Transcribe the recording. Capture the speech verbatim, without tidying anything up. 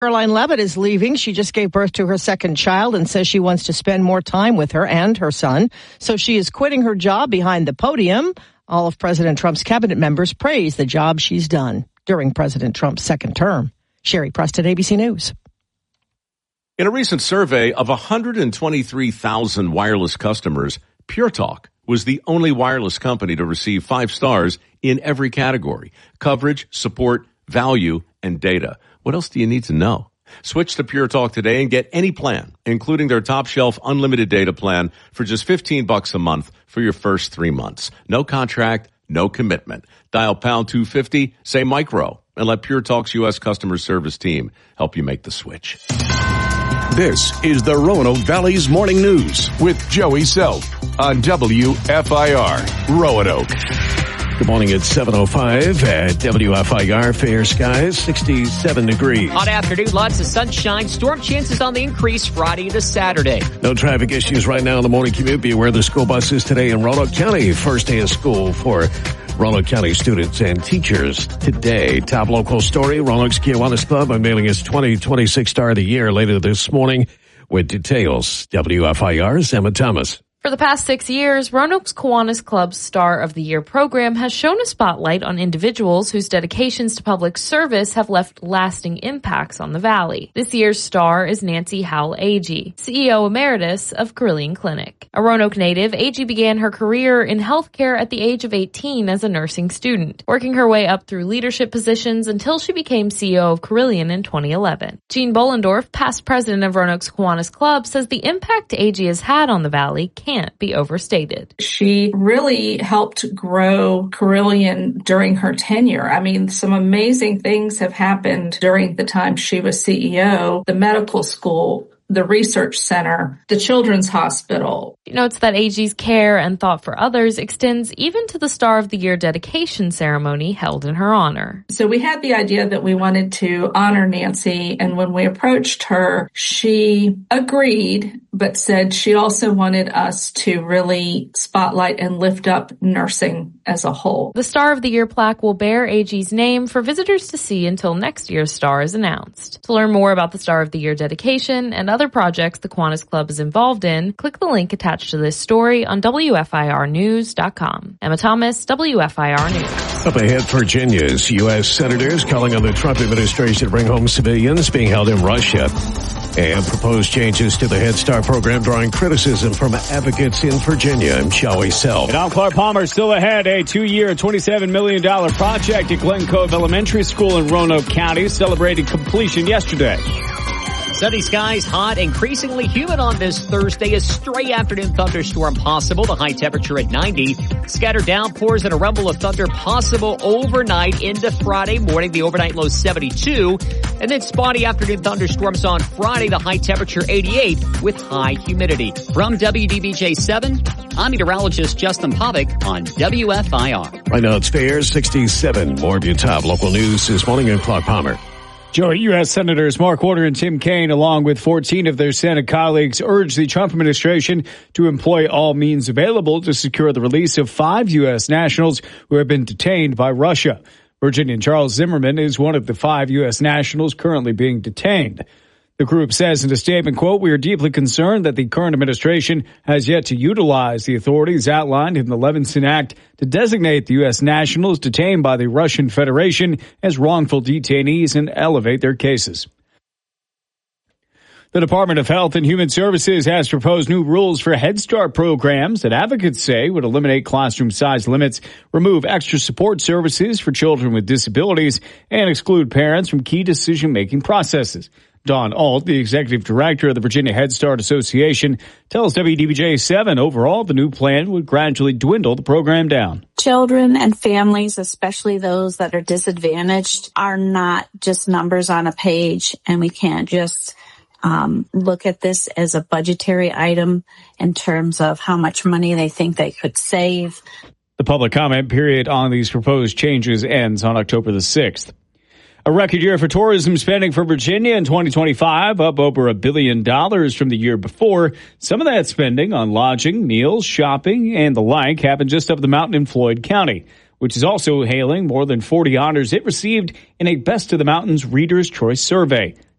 Caroline Levitt is leaving. She just gave birth to her second child and says she wants to spend more time with her and her son. So she is quitting her job behind the podium. All of President Trump's cabinet members praise the job she's done during President Trump's second term. Sherry Preston, A B C News. In a recent survey of one hundred twenty-three thousand wireless customers, Pure Talk was the only wireless company to receive five stars in every category: coverage, support, value, and data. What else do you need to know? Switch to Pure Talk today and get any plan, including their top shelf unlimited data plan for just fifteen bucks a month for your first three months. No contract, no commitment. Dial pound two fifty, say micro, and let Pure Talk's U S customer service team help you make the switch. This is the Roanoke Valley's Morning News with Joey Self on W F I R Roanoke. Good morning. It's seven oh five at W F I R. Fair skies, sixty-seven degrees. Hot afternoon, lots of sunshine. Storm chances on the increase Friday to Saturday. No traffic issues right now in the morning commute. Be aware of the school buses today in Roanoke County. First day of school for Roanoke County students and teachers today. Top local story, Roanoke's Kiwanis Club unveiling its twenty twenty-six Star of the Year later this morning with details. W F I R's Emma Thomas. For the past six years, Roanoke's Kiwanis Club's Star of the Year program has shown a spotlight on individuals whose dedications to public service have left lasting impacts on the valley. This year's star is Nancy Howell Agee, C E O Emeritus of Carilion Clinic. A Roanoke native, Agee began her career in healthcare at the age of eighteen as a nursing student, working her way up through leadership positions until she became C E O of Carilion in twenty eleven. Gene Bollendorf, past president of Roanoke's Kiwanis Club, says the impact Agee has had on the valley can't can't be overstated. She really helped grow Carilion during her tenure. I mean, some amazing things have happened during the time she was C E O. The medical school, the research center, the children's hospital. She notes that Agee's care and thought for others extends even to the Star of the Year dedication ceremony held in her honor. So we had the idea that we wanted to honor Nancy, and when we approached her, she agreed, but said she also wanted us to really spotlight and lift up nursing as a whole. The Star of the Year plaque will bear Agee's name for visitors to see until next year's star is announced. To learn more about the Star of the Year dedication and other projects the Kiwanis Club is involved in, click the link attached to this story on W F I R news dot com. Emma Thomas, W F I R News. Up ahead, Virginia's U S senators calling on the Trump administration to bring home civilians being held in Russia. And proposed changes to the Head Start program drawing criticism from advocates in Virginia. I'm Joey Self. And I'm Clark Palmer. Still ahead, a two-year, twenty-seven million dollars project at Glen Cove Elementary School in Roanoke County celebrated completion yesterday. Sunny skies, hot, increasingly humid on this Thursday. A stray afternoon thunderstorm possible. The high temperature at ninety. Scattered downpours and a rumble of thunder possible overnight into Friday morning. The overnight low seventy-two. And then spotty afternoon thunderstorms on Friday. The high temperature eighty-eight with high humidity. From W D B J seven, I'm meteorologist Justin Pavick on W F I R. Right now it's fair, sixty-seven. More of your top local news this morning in Clark Palmer. Joey, U S Senators Mark Warner and Tim Kaine, along with fourteen of their Senate colleagues, urged the Trump administration to employ all means available to secure the release of five U S nationals who have been detained by Russia. Virginian Charles Zimmerman is one of the five U S nationals currently being detained. The group says in a statement, quote, "We are deeply concerned that the current administration has yet to utilize the authorities outlined in the Levinson Act to designate the U S nationals detained by the Russian Federation as wrongful detainees and elevate their cases." The Department of Health and Human Services has proposed new rules for Head Start programs that advocates say would eliminate classroom size limits, remove extra support services for children with disabilities, and exclude parents from key decision-making processes. Dawn Alt, the executive director of the Virginia Head Start Association, tells W D B J seven overall the new plan would gradually dwindle the program down. Children and families, especially those that are disadvantaged, are not just numbers on a page, and we can't just um, look at this as a budgetary item in terms of how much money they think they could save. The public comment period on these proposed changes ends on October the sixth. A record year for tourism spending for Virginia in twenty twenty-five, up over a billion dollars from the year before. Some of that spending on lodging, meals, shopping, and the like happened just up the mountain in Floyd County, which is also hailing more than forty honors it received in a Best of the Mountains Reader's Choice survey.